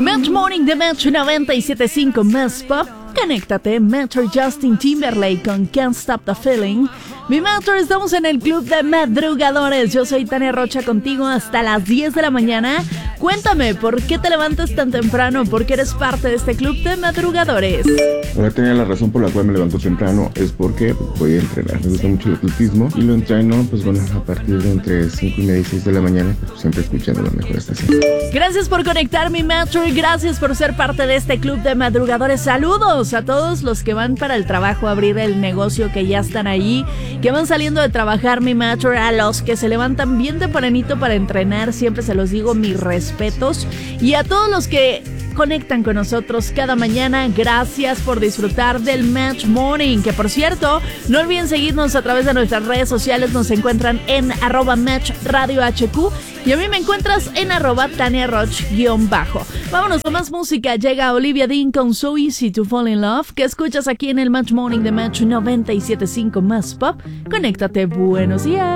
Match Morning de Match 97.5 Más Pop. Conéctate, Metro Justin Timberlake con Can't Stop the Feeling. Mi Metro, estamos en el Club de Madrugadores. Yo soy Tania Rocha, contigo hasta las 10 de la mañana. Cuéntame, ¿por qué te levantas tan temprano? ¿Por qué eres parte de este Club de Madrugadores? Ahora tenía la razón por la cual me levanto temprano. Es porque voy a entrenar. Me gusta mucho el atletismo y lo entreno, pues bueno, a partir de entre 5 y media y 6 de la mañana, pues, siempre escuchando la mejor estación. Gracias por conectar, mi Metro, y gracias por ser parte de este Club de Madrugadores. Saludos a todos los que van para el trabajo a abrir el negocio, que ya están allí, que van saliendo de trabajar, mi Metro. A los que se levantan bien tempranito para entrenar, siempre se los digo, mis respetos. Y a todos los que conectan con nosotros cada mañana, gracias por disfrutar del Match Morning, que por cierto, no olviden seguirnos a través de nuestras redes sociales. Nos encuentran en @MatchRadioHQ y a mí me encuentras en @TaniaRoch_. Vámonos a más música. Llega Olivia Dean con So Easy to Fall in Love, que escuchas aquí en el Match Morning de Match 97.5 Más Pop. Conéctate, buenos días.